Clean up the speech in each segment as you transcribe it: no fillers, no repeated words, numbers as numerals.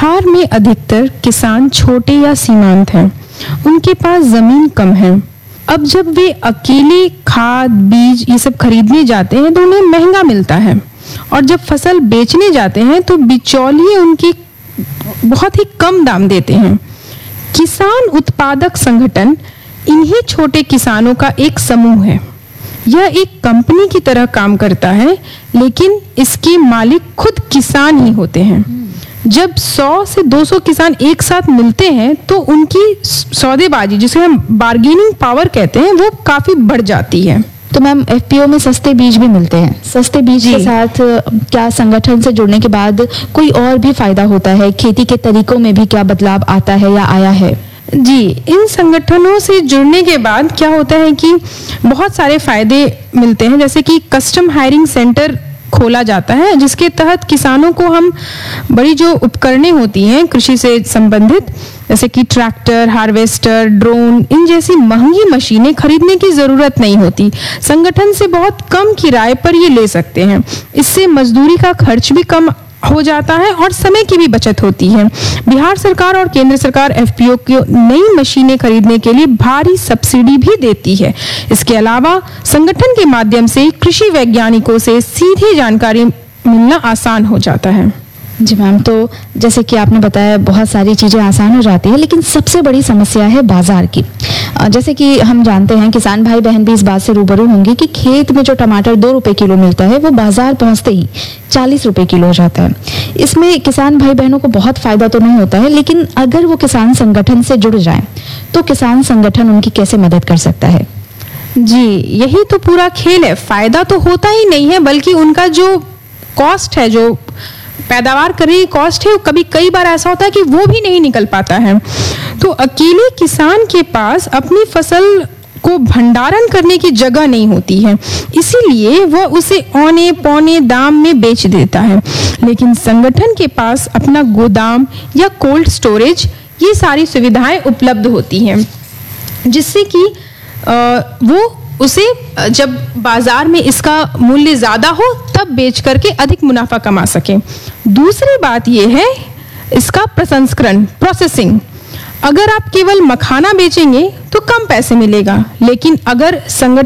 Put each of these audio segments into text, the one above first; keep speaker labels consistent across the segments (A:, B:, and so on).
A: बिहार में अधिकतर किसान छोटे या सीमांत हैं, उनके पास जमीन कम है। अब जब वे अकेले खाद बीज ये सब खरीदने जाते हैं तो उन्हें महंगा मिलता है, और जब फसल बेचने जाते हैं तो बिचौलिए उनकी बहुत ही कम दाम देते हैं। किसान उत्पादक संगठन इन्हीं छोटे किसानों का एक समूह है। यह एक कंपनी की तरह काम करता है, लेकिन इसके मालिक खुद किसान ही होते हैं। जब 100 से 200 किसान एक साथ मिलते हैं तो उनकी सौदेबाजी, जिसे हम बार्गेनिंग पावर कहते हैं, वो काफी बढ़ जाती है।
B: तो मैम एफपीओ में सस्ते बीज भी मिलते हैं। सस्ते बीज के साथ क्या संगठन से जुड़ने के बाद कोई और भी फायदा होता है? खेती के तरीकों में भी क्या बदलाव आता है या आया है?
A: जी, इन संगठनों से जुड़ने के बाद क्या होता है कि बहुत सारे फायदे मिलते हैं। जैसे कि कस्टम हायरिंग सेंटर खोला जाता है, जिसके तहत किसानों को हम बड़ी जो उपकरणें होती हैं कृषि से संबंधित, जैसे कि ट्रैक्टर, हार्वेस्टर, ड्रोन, इन जैसी महंगी मशीनें खरीदने की जरूरत नहीं होती। संगठन से बहुत कम किराए पर ये ले सकते हैं। इससे मजदूरी का खर्च भी कम हो जाता है और समय की भी बचत होती है। बिहार सरकार और केंद्र सरकार एफपीओ को नई मशीनें खरीदने के लिए भारी सब्सिडी भी देती है। इसके अलावा संगठन के माध्यम से कृषि वैज्ञानिकों से सीधी जानकारी मिलना आसान हो जाता है।
B: जी मैम, तो जैसे कि आपने बताया बहुत सारी चीज़ें आसान हो जाती है, लेकिन सबसे बड़ी समस्या है बाजार की। जैसे कि हम जानते हैं, किसान भाई बहन भी इस बात से रूबरू होंगे कि खेत में जो टमाटर 2 रुपए किलो मिलता है वो बाजार पहुंचते ही 40 रुपए किलो हो जाता है। इसमें किसान भाई बहनों को बहुत फायदा तो नहीं होता है, लेकिन अगर वो किसान संगठन से जुड़ जाए तो किसान संगठन उनकी कैसे मदद कर सकता है?
A: जी, यही तो पूरा खेल है। फायदा तो होता ही नहीं है, बल्कि उनका जो कॉस्ट है, जो पैदावार करने की कॉस्ट है, कभी कई बार ऐसा होता है कि वो भी नहीं निकल पाता है। तो अकेले किसान के पास अपनी फसल को भंडारण करने की जगह नहीं होती है, इसीलिए वह उसे औने पौने दाम में बेच देता है। लेकिन संगठन के पास अपना गोदाम या कोल्ड स्टोरेज, ये सारी सुविधाएं उपलब्ध होती हैं, जिससे कि वो उसे जब बाजार में इसका मूल्य ज्यादा हो तब बेच करके अधिक मुनाफा कमा सके। दूसरी बात यह है इसका प्रसंस्करण, प्रोसेसिंग। अगर आप केवल मखाना बेचेंगे तो कम पैसे मिलेगा, लेकिन अगर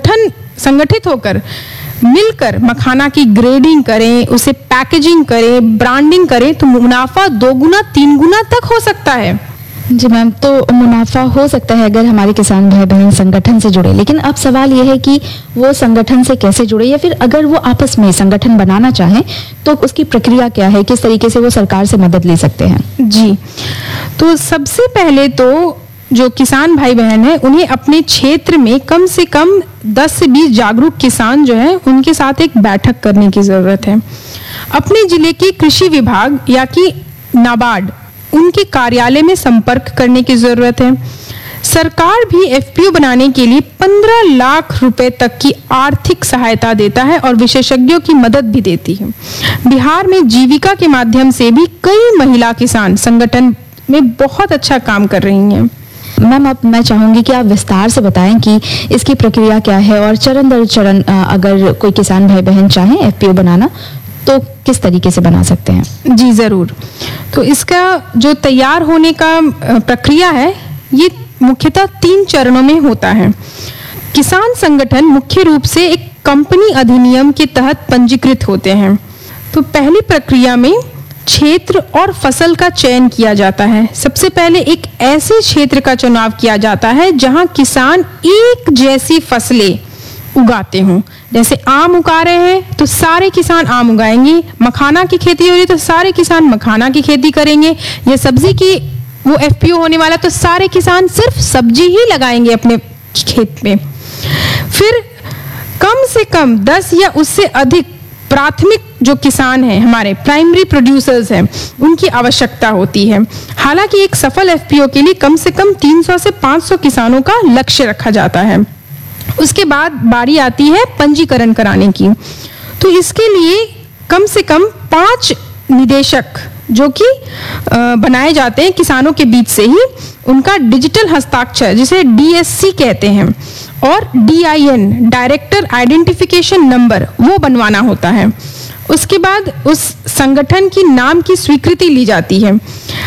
A: संगठित होकर मिलकर मखाना की ग्रेडिंग करें, उसे पैकेजिंग करें, ब्रांडिंग करें, तो मुनाफा 2 गुना 3 गुना तक हो सकता है।
B: जी मैम, तो मुनाफा हो सकता है अगर हमारे किसान भाई बहन संगठन से जुड़े, लेकिन अब सवाल यह है कि वो संगठन से कैसे जुड़े, या फिर अगर वो आपस में संगठन बनाना चाहें तो उसकी प्रक्रिया क्या है, किस तरीके से वो सरकार से मदद ले सकते हैं?
A: जी, तो सबसे पहले तो जो किसान भाई बहन है उन्हें अपने क्षेत्र में कम से कम 10 से 20 जागरूक किसान जो है उनके साथ एक बैठक करने की जरूरत है। अपने जिले के कृषि विभाग या कि नाबार्ड, उनके कार्यालय में संपर्क करने की जरूरत है। सरकार भी एफपीओ बनाने के लिए 15 लाख रुपए तक की आर्थिक सहायता देता है और विशेषज्ञों की मदद भी देती है। बिहार में जीविका के माध्यम से भी कई महिला किसान संगठन में बहुत अच्छा काम कर रही हैं।
B: मैम, अब मैं चाहूंगी कि आप विस्तार से बताएं कि इसकी प्रक्रिया क्या है और चरण दर चरण अगर कोई किसान भाई बहन चाहें एफपीओ बनाना तो किस तरीके से बना सकते हैं?
A: जी जरूर। तो इसका जो तैयार होने का प्रक्रिया है, ये मुख्यतः 3 चरणों में होता है। किसान संगठन मुख्य रूप से एक कंपनी अधिनियम के तहत पंजीकृत होते हैं। तो पहली प्रक्रिया में क्षेत्र और फसल का चयन किया जाता है। सबसे पहले एक ऐसे क्षेत्र का चुनाव किया जाता है जहां किसान एक जैसी फसलें उगाते हों। जैसे आम उगा रहे हैं तो सारे किसान आम उगाएंगे, मखाना की खेती हो रही है तो सारे किसान मखाना की खेती करेंगे, या सब्जी की वो एफपीओ होने वाला तो सारे किसान सिर्फ सब्जी ही लगाएंगे अपने खेत में। फिर कम से कम 10 या उससे अधिक प्राथमिक जो किसान हैं, हमारे प्राइमरी प्रोड्यूसर्स हैं, उनकी आवश्यकता होती है। हालांकि एक सफल एफपीओ के लिए कम से कम 300 से 500 किसानों का लक्ष्य रखा जाता है। उसके बाद बारी आती है पंजीकरण कराने की। तो इसके लिए कम से कम 5 निदेशक जो कि बनाए जाते हैं किसानों के बीच से ही, उनका डिजिटल हस्ताक्षर जिसे डीएससी कहते हैं, और डीआईएन, डायरेक्टर आइडेंटिफिकेशन नंबर, वो बनवाना होता है। उसके बाद उस संगठन की नाम की स्वीकृति ली जाती है।